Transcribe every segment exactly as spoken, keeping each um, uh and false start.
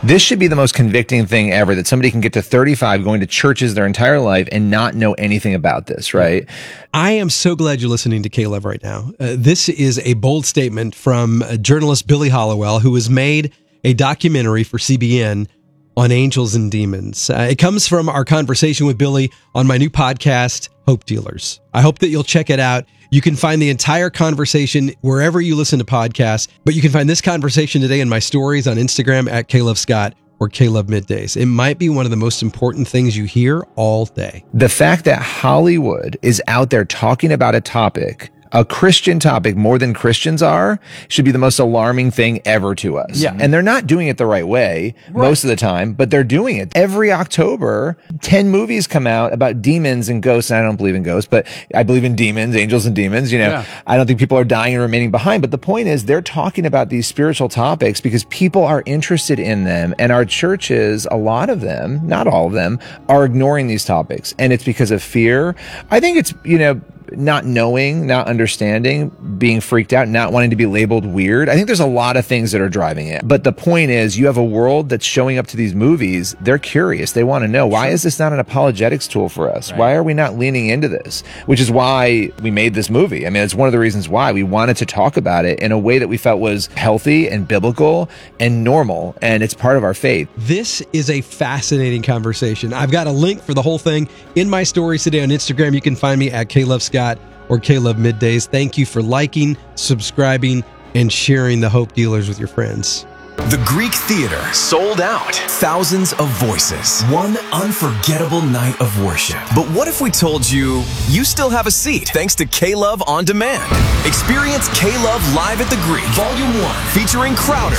This should be the most convicting thing ever, that somebody can get to thirty-five going to churches their entire life and not know anything about this, right? I am so glad you're listening to K-Love right now. Uh, this is a bold statement from journalist Billy Hallowell, who has made a documentary for C B N on angels and demons. Uh, it comes from our conversation with Billy on my new podcast, Hope Dealers. I hope that you'll check it out. You can find the entire conversation wherever you listen to podcasts, but you can find this conversation today in my stories on Instagram at Caleb Scott or Caleb Middays. It might be one of the most important things you hear all day. The fact that Hollywood is out there talking about a topic, a Christian topic, more than Christians are, should be the most alarming thing ever to us. Yeah. And they're not doing it the right way right. most of the time, but they're doing it. Every October, ten movies come out about demons and ghosts. And I don't believe in ghosts, but I believe in demons, angels and demons. You know, yeah. I don't think people are dying and remaining behind. But the point is, they're talking about these spiritual topics because people are interested in them. And our churches, a lot of them, not all of them, are ignoring these topics. And it's because of fear. I think it's, you know, not knowing, not understanding, being freaked out, not wanting to be labeled weird. I think there's a lot of things that are driving it. But the point is, you have a world that's showing up to these movies. They're curious. They want to know, why is this not an apologetics tool for us? Right. Why are we not leaning into this? Which is why we made this movie. I mean, it's one of the reasons why we wanted to talk about it in a way that we felt was healthy and biblical and normal. And it's part of our faith. This is a fascinating conversation. I've got a link for the whole thing in my stories today on Instagram. You can find me at Caleb Scott or Caleb Middays. Thank you for liking, subscribing, and sharing the Hope Dealers with your friends. The Greek Theater sold out. Thousands of voices. One unforgettable night of worship. But what if we told you you still have a seat thanks to K-Love On Demand? Experience K-Love Live at the Greek, Volume one, featuring Crowder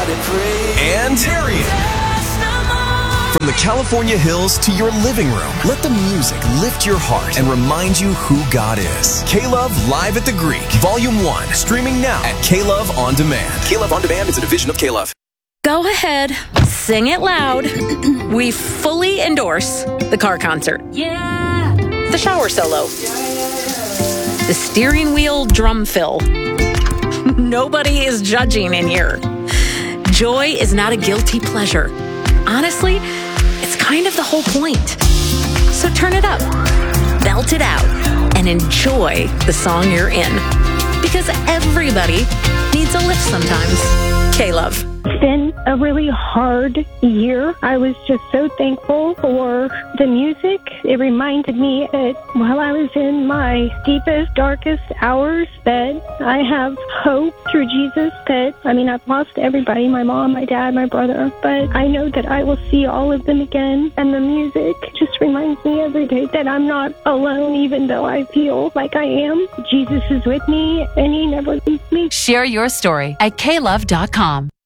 and Darian. From the California hills to your living room, let the music lift your heart and remind you who God is. K-Love Live at the Greek, Volume one, streaming now at K-Love On Demand. K-Love On Demand is a division of K-Love. Go ahead, sing it loud. We fully endorse the car concert. Yeah. The shower solo. Yeah. The steering wheel drum fill. Nobody is judging in here. Joy is not a guilty pleasure. Honestly, it's kind of the whole point. So turn it up, belt it out, and enjoy the song you're in. Because everybody needs a lift sometimes. K-Love. It's been a really hard year. I was just so thankful for the music. It reminded me that while I was in my deepest, darkest hours, that I have hope through Jesus. That, I mean, I've lost everybody, my mom, my dad, my brother, but I know that I will see all of them again. And the music just reminds me every day that I'm not alone, even though I feel like I am. Jesus is with me, and he never leaves me. Share your story at K love dot com.